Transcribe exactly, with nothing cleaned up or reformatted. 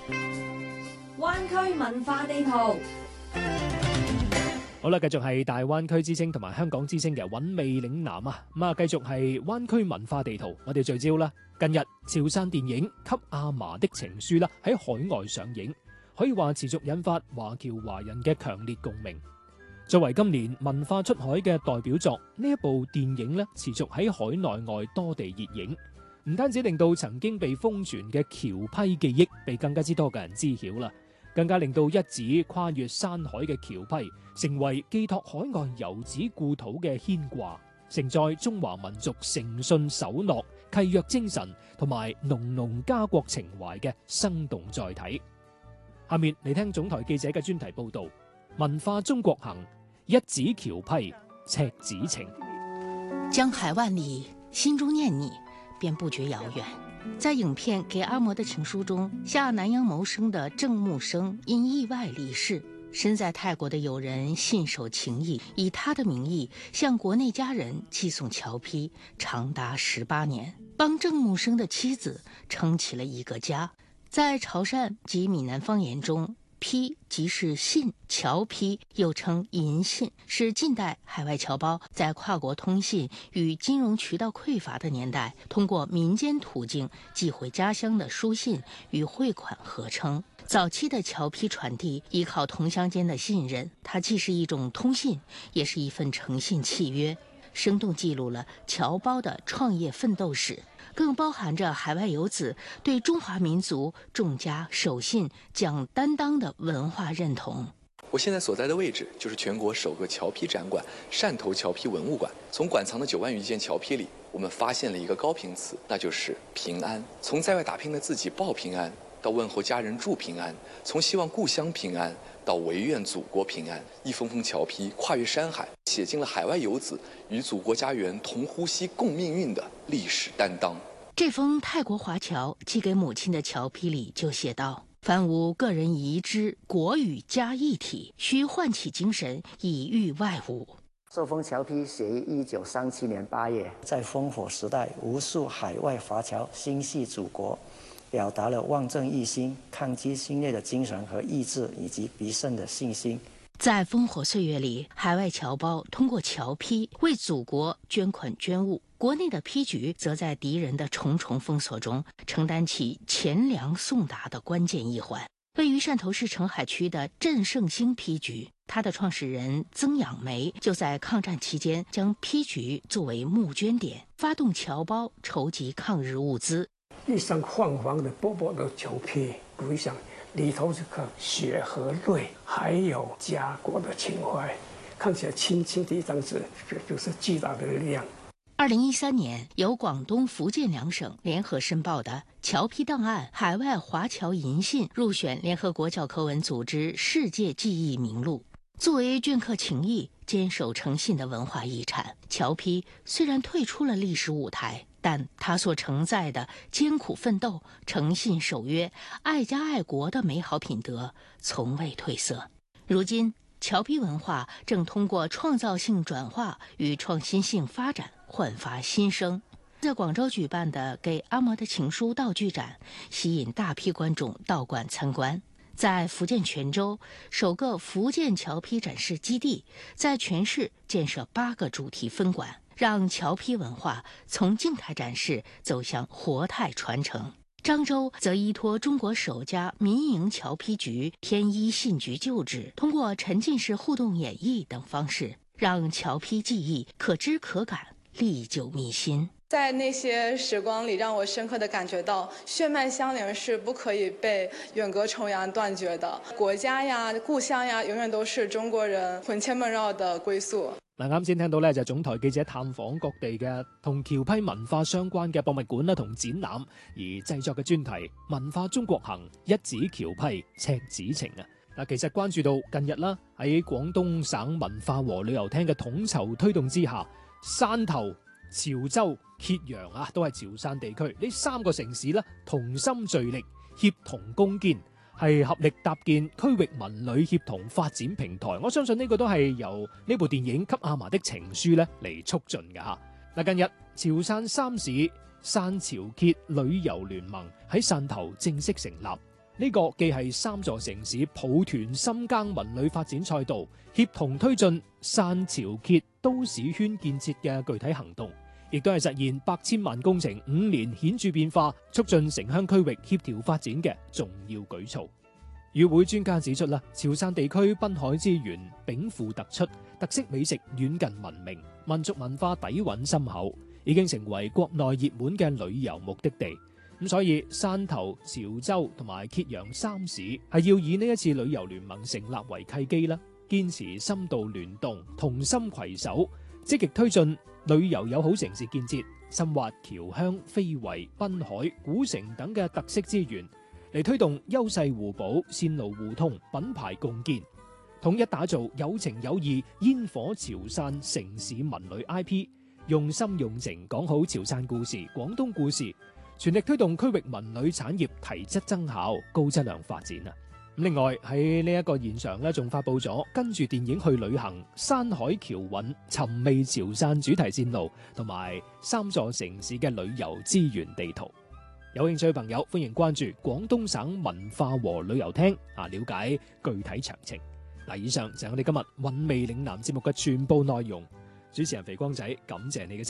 灣區文化地圖。 好啦，繼續係大灣區之星同埋香港之星嘅韻味嶺南啊，咁啊繼續係灣區文化地圖，我哋聚焦啦。近日潮汕電影《給阿嫲的情書》啦喺海外上映，可以話持續引發華僑華人嘅強烈共鳴。作為今年文化出海嘅代表作，呢一部電影咧持續喺海內外多地熱映，唔單止令到曾經被瘋傳嘅僑批記憶被更加之多嘅人知曉啦，更加令到一紙跨越山海嘅僑批成為寄託海外遊子故土嘅牽掛，承載中華民族誠信守諾、契約精神同埋濃濃家國情懷嘅生動載體。下面嚟聽總台記者嘅專題報道，文化中國行，一紙僑批，赤子情。 江海萬里，心中念你，便不覺遙遠。在影片《給阿嬤的情書》中，下南洋謀生的鄭木生因意外離世，身在泰國的友人信守情誼，以他的名義向國內家人寄送僑批，長達十八年，幫鄭木生的妻子撐起了一個家。在潮汕及閩南方言中，批即是信，僑批又稱銀信，是近代海外僑胞在跨國通信與金融渠道匱乏的年代，通過民間途徑寄回家鄉的書信與匯款合稱。早期的僑批傳遞依靠同鄉間的信任，它既是一種通信，也是一份誠信契約，生動記錄了僑胞的創業奮鬥史，更包含着海外游子對中華民族重家守信、講擔當的文化認同。 我現在所在的位置就是全國首個僑批展館汕頭僑批文物館。從館藏的九萬餘件僑批裡，我們發現了一個高頻詞，那就是平安。從在外打拼的自己報平安，到問候家人祝平安，從希望故鄉平安到唯願祖國平安，一封封僑批跨越山海，寫進了海外游子與祖國家園同呼吸共命運的歷史擔當。 這封泰國華僑寄給母親的僑批裡就寫道：凡無個人遺之，國與家一體，須喚起精神以御外侮。 這封僑批寫於一九三七年八月， 在烽火時代，無數海外華僑心繫祖國，表達了望正一心、抗擊侵略的精神和意志，以及必勝的信心。 在烽火歲月裡，海外僑胞通過僑批為祖國捐款捐物，國內的批局則在敵人的重重封鎖中承擔起錢糧送達的關鍵一環。位於汕頭市澄海區的鎮盛興批局，它的創始人曾養梅就在抗戰期間將批局作為募捐點，發動僑胞籌集抗日物資。 一身泛黃的薄薄的僑批，讀一下裡頭這個血和淚，還有家國的情懷，看起來輕輕的一張紙，這就是巨大的力量。 二零一三年，由廣東、福建兩省聯合申報的僑批檔案《海外華僑銀信》入選聯合國教科文組織世界記憶名錄。作為鐫刻情誼、堅守誠信的文化遺產，僑批雖然退出了歷史舞台，但它所承載的艱苦奮鬥、誠信守約、愛家愛國的美好品德從未褪色。如今，僑批文化正通過創造性轉化與創新性發展煥發新生。在廣州舉辦的《給阿嬤的情書》道具展，吸引大批觀眾到館參觀。在福建泉州，首個福建僑批展示基地在全市建設八個主題分館，讓僑批文化從靜態展示走向活態傳承。漳州則依託中國首家民營僑批局天一信局舊址，通過沉浸式互動演繹等方式，讓僑批記憶可知可感，歷久彌新。 在那些時光裡，讓我深刻地感覺到血脈相連是不可以被遠隔重洋斷絕的。國家呀、故鄉呀，永遠都是中國人魂牽夢繞的歸宿。 嗱，啱先聽到咧就係總台記者探訪各地嘅同僑批文化相關嘅博物館啦同展覽，而製作嘅專題《文化中國行，一紙僑批，赤子情》啊。嗱，其實關注到近日啦，喺廣東省文化和旅遊廳嘅統籌推動之下，汕頭、潮州、揭陽啊，都係潮汕地區呢三個城市啦，同心聚力，協同攻堅，係合力搭建區域文旅協同發展平台。我相信呢個都係由呢部電影《給阿嫲的情書》咧嚟促進嘅吓。嗱，近日潮汕三市汕潮揭旅遊聯盟喺汕頭正式成立， 呢個既係三座城市抱團深耕文旅發展賽道，協同推進汕潮汕都市圈建設嘅具體行動，亦都係實現百千萬工程五年顯著變化，促進城鄉區域協調發展嘅重要舉措。與會專家指出啦，潮汕地區濱海資源稟賦突出，特色美食遠近聞名，民族文化底蘊深厚，已經成為國內熱門嘅旅遊目的地。咁所以汕頭、潮州同埋揭陽三市係要以呢一次旅遊聯盟成立為契機啦，堅持深度聯動、同心攜手，積極推進旅遊友好城市建設，深挖僑鄉、非遺、濱海、古城等嘅特色資源，嚟推動優勢互補、線路互通、品牌共建，統一打造有情有義、煙火潮汕城市文旅 I P， 用心用情講好潮汕故事、廣東故事，全力推動區域文旅產業提質增效、高質量發展啊！另外喺呢一個現場咧，仲發佈咗跟住電影去旅行、山海僑韻、尋味潮汕主題線路同埋三座城市嘅旅遊資源地圖。有興趣嘅朋友歡迎關注廣東省文化和旅遊廳啊，了解具體詳情。嗱，以上就係我哋今日韻味嶺南節目嘅全部內容。主持人肥光仔，感謝你嘅